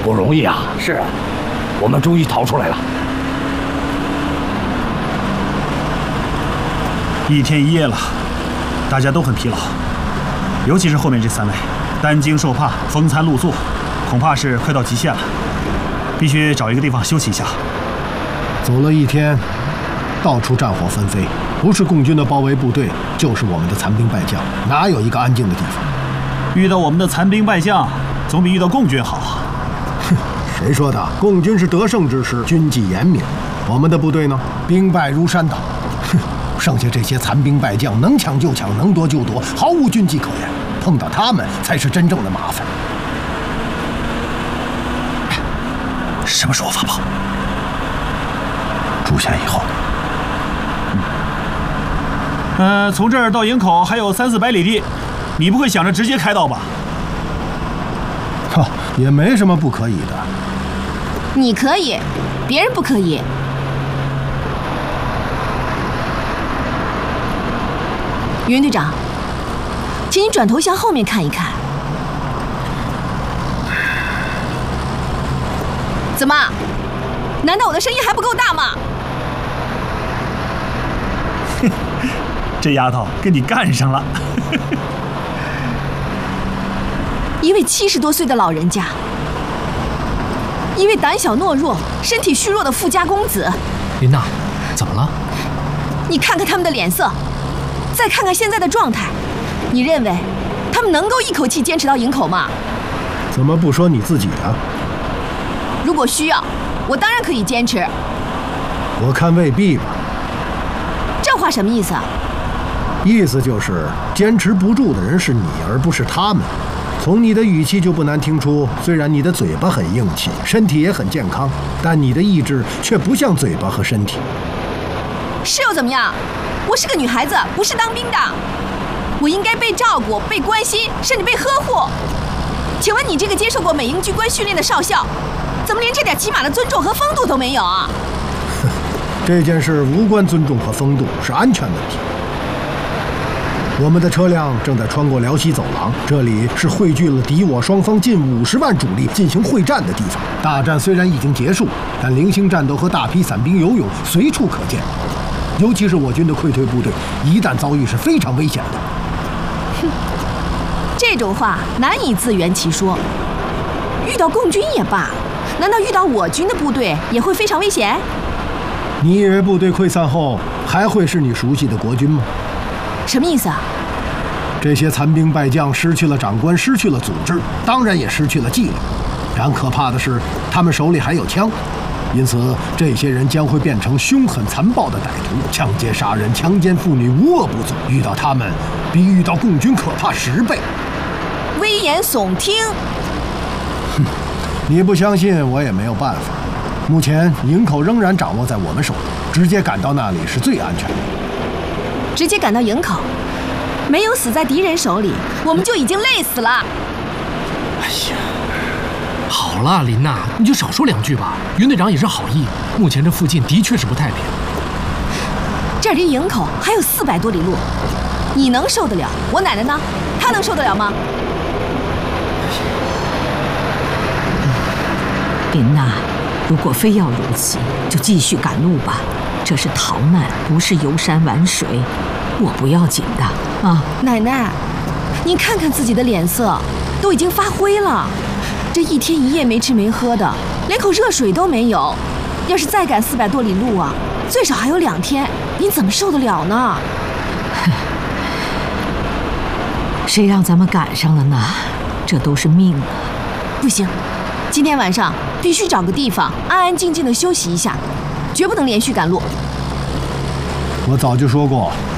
不容易啊！ 是啊， 我们终于逃出来了。 1天1夜了，大家都很疲劳，尤其是后面这3位，担惊受怕，风餐露宿，恐怕是快到极限了，必须找一个地方休息一下。 走了1天，到处战火纷飞，不是共军的包围部队，就是我们的残兵败将，哪有一个安静的地方？ 遇到我们的残兵败将，总比遇到共军好。 哼，谁说的？共军是得胜之师，军纪严明，我们的部队呢，兵败如山倒。哼，剩下这些残兵败将，能抢就抢，能夺就夺，毫无军纪可言。碰到他们才是真正的麻烦。 什么时候发炮？ 主线以后。 从这儿到营口还有300-400里地，你不会想着直接开道吧？ 也没什么不可以的。 你可以，别人不可以。云队长，请你转头向后面看一看。怎么？难道我的声音还不够大吗？ 这丫头跟你干上了。 一位70多岁的老人家，一位胆小懦弱、身体虚弱的富家公子。 琳娜，怎么了？ 你看看他们的脸色，再看看现在的状态，你认为他们能够一口气坚持到营口吗？ 怎么不说你自己啊？ 如果需要，我当然可以坚持。 我看未必吧。 这话什么意思啊？ 意思就是坚持不住的人是你，而不是他们。从你的语气就不难听出，虽然你的嘴巴很硬气，身体也很健康，但你的意志却不像嘴巴和身体。 是又怎么样？我是个女孩子，不是当兵的，我应该被照顾、被关心，甚至被呵护。请问你这个接受过美营军官训练的少校，怎么连这点起码的尊重和风度都没有啊？ 这件事无关尊重和风度，是安全问题。我们的车辆正在穿过辽西走廊，这里是汇聚了敌我双方近50万主力进行会战的地方。大战虽然已经结束，但零星战斗和大批散兵游勇随处可见。尤其是我军的溃退部队，一旦遭遇是非常危险的。 哼，这种话难以自圆其说。遇到共军也罢，难道遇到我军的部队也会非常危险？ 你以为部队溃散后还会是你熟悉的国军吗？ 什么意思啊？ 这些残兵败将失去了长官，失去了组织，当然也失去了纪律。然可怕的是，他们手里还有枪，因此这些人将会变成凶狠残暴的歹徒，抢劫杀人、强奸妇女，无恶不作。遇到他们，比遇到共军可怕10倍。 危言耸听。 哼，你不相信我也没有办法。目前营口仍然掌握在我们手中，直接赶到那里是最安全的。 直接赶到营口，没有死在敌人手里，我们就已经累死了。 哎呀，好了，琳娜，你就少说2句吧。云队长也是好意，目前这附近的确是不太平。 这离营口还有400多里路，你能受得了？我奶奶呢？她能受得了吗？ 琳娜，如果非要如此，就继续赶路吧。这是逃难，不是游山玩水。我不要紧的啊！ 奶奶，您看看自己的脸色，都已经发灰了。这1天1夜没吃没喝的，连口热水都没有。要是再赶400多里路啊，最少还有2天，您怎么受得了呢？ 谁让咱们赶上了呢？这都是命啊！ 不行，今天晚上必须找个地方安安静静的休息一下，绝不能连续赶路。 我早就说过，